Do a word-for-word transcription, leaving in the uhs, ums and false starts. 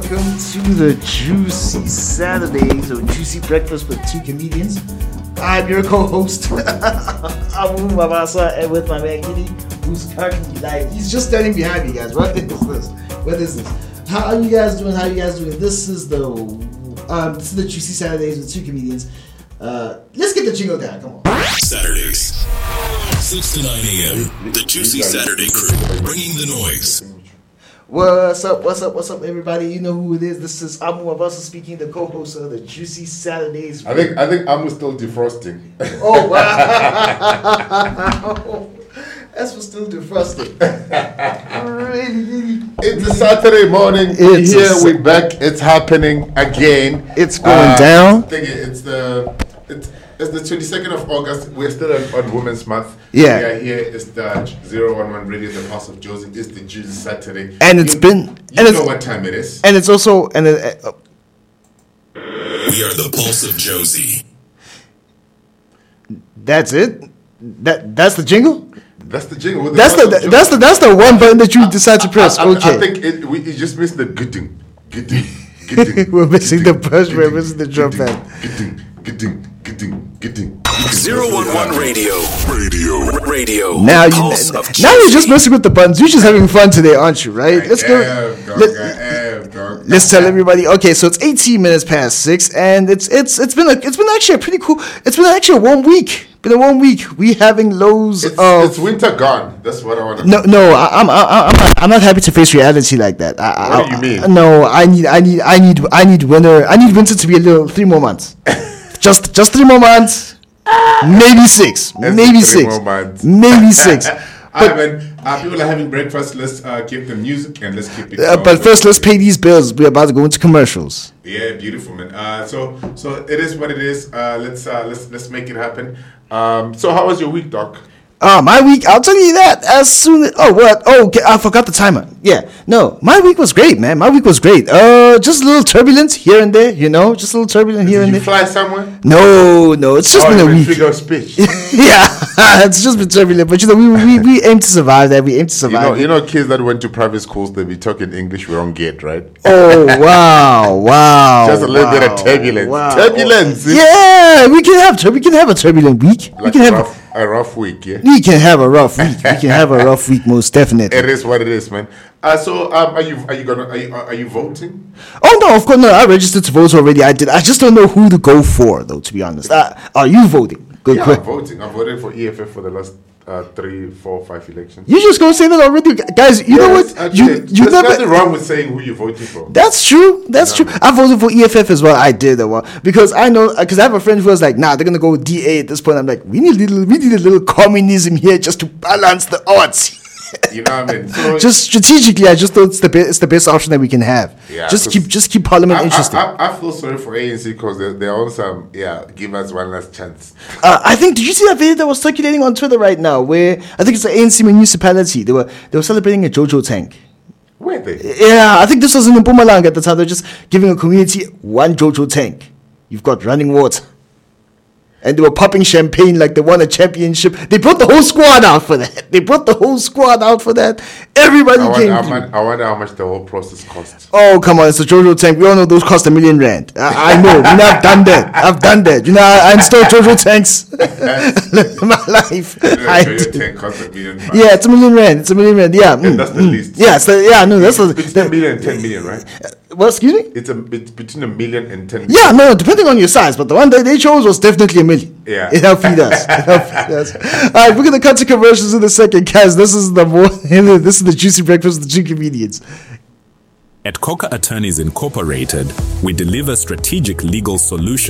welcome to the Juicy Saturdays or Juicy Breakfast with two comedians. I'm your co-host, Abu Mabasa, and with my man Kitty, who's currently like he's just standing behind me, guys. What is this? What is this? How are you guys doing? How are you guys doing? This is the um, this is the Juicy Saturdays with two comedians. Uh, let's get the jingle down. Come on. Saturdays, six to nine a.m. The Juicy Saturday crew, bringing the noise. What's up, what's up, what's up, everybody? You know who it is. This is Amu Abasa speaking, the co-host of the Juicy Saturdays. I think I think Amu's still defrosting. Oh, wow. That's for still defrosting. Really, really. It's a Saturday morning. It's Here a, we're back. It's happening again. It's going uh, down. I think it's the it's, it's the twenty-second of August. We're still on, on Women's Month. Yeah. We are here. It's the zero one one Radio, the House of Josie. It's the Juicy Saturday. And it's you, been... You and know it's, what time it is. And it's also... and it, uh, We are the Pulse of Josie. That's it? That That's the jingle? That's the jingle. That's the, the that's the that's the one button that you decide to press. I, I, okay. I think it, we it just missed the gidding. Gidding. Gidding. We're missing the push, we're missing the drum pad. Gidding. Gidding. Gidding. Gidding. zero one one Radio. Radio. Radio. Now you Pulse now of you're just Josie. messing with the buttons. You're just having fun today, aren't you? Right? Let's go. am, dog, let- I am, dog. Let's tell everybody. Okay, so it's eighteen minutes past six, and it's it's it's been a it's been actually a pretty cool. It's been actually a warm week. Been a warm week. We having lows It's, of. it's winter gone. That's what I want to. No, no, I, I'm, I, I'm, not, I'm not happy to face reality like that. I, What I, do you mean? I, no, I need, I need, I need, I need winter. I need winter to be a little three more months. just, just three more months. Maybe six. That's maybe three six. more months. Maybe six. I mean, uh, people are having breakfast. Let's uh, keep the music and let's keep it. Uh, going. but first, let's pay these bills. We're about to go into commercials. Yeah, beautiful, man. Uh, so, so it is what it is. Uh, let's uh, let's let's make it happen. Um, so, how was your week, Doc? Uh, my week, I'll tell you that as soon as, oh, what? Oh, okay, I forgot the timer. Yeah, no, my week was great, man. My week was great. Uh, just a little turbulence here and there, you know, just a little turbulence here Did and you there. fly somewhere? No, no, it's just Oh, been a you week. figure of speech. Yeah, it's just been turbulent, but you know, we, we, we aim to survive that. We aim to You survive. know, it. you know, kids that went to private schools, they be talking English. We don't get right. Oh, wow, wow. Just a little bit of wow, turbulence. wow. Turbulence. Yeah, we can have, tur- we can have a turbulent week. we Like can a have, rough, a rough week. Yeah. we can have a rough week. We can have a rough week, most definitely. It is what it is, man. Uh, so, um, are you are you gonna are you, are you voting? Oh no, of course no. I registered to vote already. I did. I just don't know who to go for, though. To be honest, uh, are you voting? Good Yeah, quick. I'm voting. I'm voting for E F F for the last uh, three, four, five elections. You just go say that already, guys. You know Yes, what? actually, You you there's never. nothing wrong with saying who you're voting for. That's true. That's No. true. I voted for E F F as well. I did a while because I know because I have a friend who was like, "Nah, they're gonna go with D A at this point." I'm like, "We need little, we need a little communism here just to balance the odds." You know what I mean? So just strategically, I just thought it's the best. It's the best option that we can have. Yeah, just 'cause keep, just keep Parliament I, interesting. I, I, I feel sorry for A N C because they're, they're on some, yeah, give us one last chance. Uh, I think. Did you see that video that was circulating on Twitter right now? Where I think it's the A N C municipality. They were they were celebrating a JoJo tank. Where they? Yeah, I think this was in Mpumalanga at the time. They're just giving a community one JoJo tank. You've got running water. And they were popping champagne like they won a championship. They brought the whole squad out for that. They brought the whole squad out for that. Everybody I came wonder, I, through. wonder, I wonder how much the whole process costs. Oh, come on. It's a JoJo tank. We all know those cost a million rand. I, I know. You know, I've done that. I've done that. You know, I, I installed JoJo tanks in my life. I Your did. tank costs a million bucks. Yeah, it's a million rand. It's a million rand. Yeah. And mm, that's the mm. least. Yeah, it's the, yeah, no, that's the. It's the ten million and ten million, right? What, excuse me? It's a it's between a million and ten million. Yeah, no, depending on your size, but the one that they chose was definitely a million. Yeah. It helped feed us. It helped feed us. All right, we're gonna cut to commercials in a second, guys. This is the more, this is the Juicy Breakfast with the two comedians. At Coca Attorneys Incorporated, we deliver strategic legal solutions